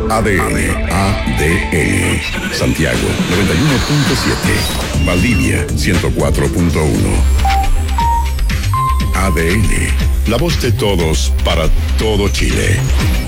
ADN. Santiago 91.7. Valdivia 104.1. ADN. La voz de todos para todo Chile.